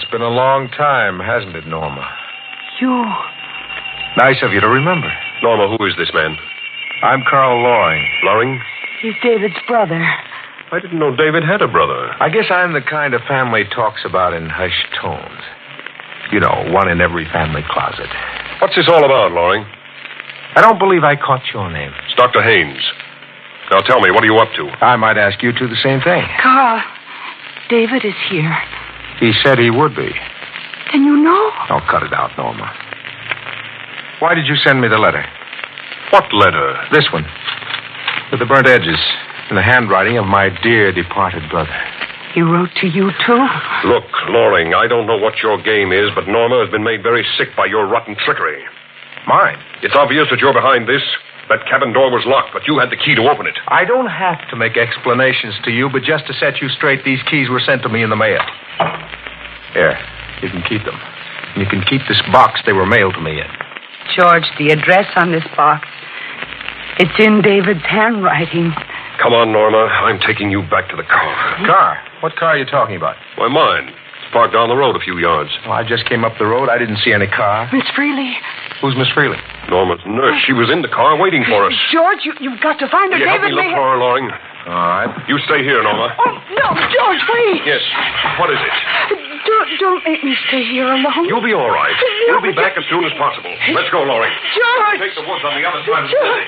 It's been a long time, hasn't it, Norma? You... Nice of you to remember. Norma, who is this man? I'm Carl Loring. Loring? He's David's brother. I didn't know David had a brother. I guess I'm the kind of family talks about in hushed tones. You know, one in every family closet. What's this all about, Loring? I don't believe I caught your name. It's Dr. Haynes. Now tell me, what are you up to? I might ask you two the same thing. Carl, David is here. He said he would be. Then you know? Oh, cut it out, Norma. Why did you send me the letter? What letter? This one. With the burnt edges and the handwriting of my dear departed brother. He wrote to you, too? Look, Loring, I don't know what your game is, but Norma has been made very sick by your rotten trickery. Mine? It's obvious that you're behind this. That cabin door was locked, but you had the key to open it. I don't have to make explanations to you, but just to set you straight, these keys were sent to me in the mail. Here, you can keep them. And you can keep this box they were mailed to me in. George, the address on this box, it's in David's handwriting. Come on, Norma. I'm taking you back to the car. Car? What car are you talking about? Why, mine. It's parked down the road a few yards. Well, I just came up the road. I didn't see any car. Miss Freely. Who's Miss Freely? Norma's nurse. She was in the car waiting for us. George, you've got to find her. Will you help David me look for her, Loring? All right. You stay here, Norma. Oh, no, George, wait. Yes. What is it? Don't make me stay here alone. You'll be all right. No, We'll be back as soon as possible. Let's go, Loring. George! Take the woods on the other side of the city.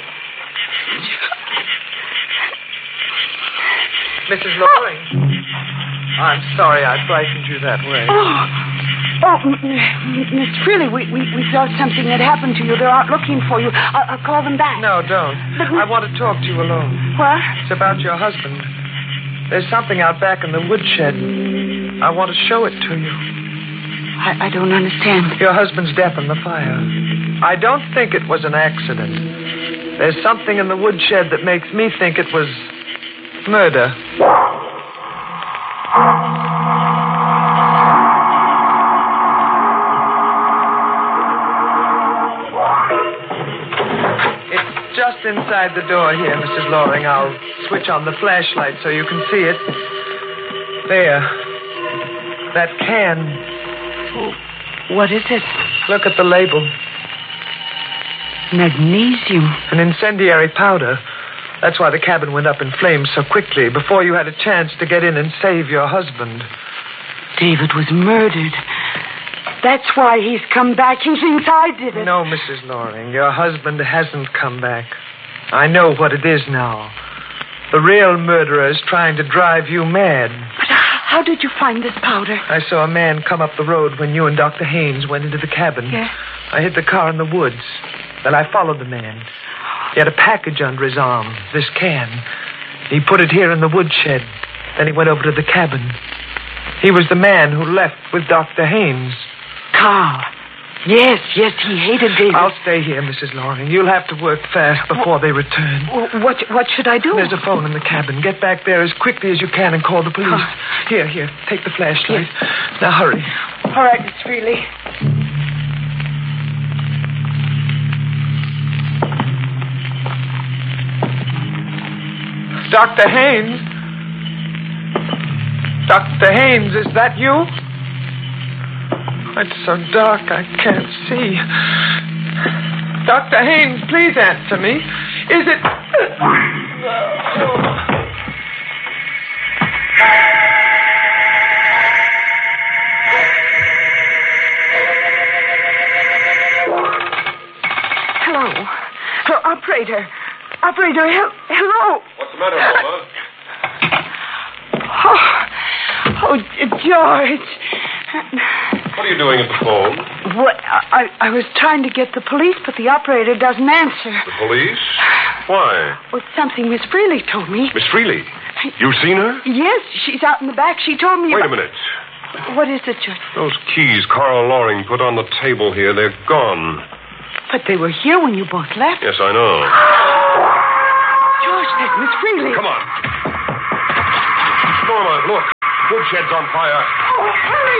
Mrs. Loring. I'm sorry I frightened you that way. Miss Freely, we thought something had happened to you. They're out looking for you. I'll call them back. No, don't. But I want to talk to you alone. What? It's about your husband. There's something out back in the woodshed. I want to show it to you. I don't understand. Your husband's death in the fire. I don't think it was an accident. There's something in the woodshed that makes me think it was murder. It's just inside the door here, Mrs. Loring. I'll switch on the flashlight so you can see it. There. That can. What is it? Look at the label. Magnesium. An incendiary powder. That's why the cabin went up in flames so quickly, before you had a chance to get in and save your husband. David was murdered. That's why he's come back. He thinks I did it. No, Mrs. Loring, your husband hasn't come back. I know what it is now. The real murderer is trying to drive you mad. But how did you find this powder? I saw a man come up the road when you and Dr. Haynes went into the cabin. Yes? I hid the car in the woods. Then I followed the man. He had a package under his arm, this can. He put it here in the woodshed. Then he went over to the cabin. He was the man who left with Dr. Haynes. Carl. Yes, he hated David. I'll stay here, Mrs. Loring. You'll have to work fast before they return. What should I do? There's a phone in the cabin. Get back there as quickly as you can and call the police. Here, take the flashlight. Yes. Now, hurry. All right, Miss Freely. Dr. Haynes? Dr. Haynes, is that you? It's so dark I can't see. Dr. Haynes, please answer me. Is it... Hello, operator. Operator, hello. What's the matter, Norma? Oh, George. What are you doing at the phone? What? I was trying to get the police, but the operator doesn't answer. The police? Why? Well, it's something Miss Freely told me. Miss Freely? You've seen her? Yes, she's out in the back. She told me... Wait a minute. What is it, George? Those keys Carl Loring put on the table here, they're gone. But they were here when you both left. Yes, I know. George, that's Miss Freely. Come on. Norma, look. Woodshed's on fire. Oh, hurry!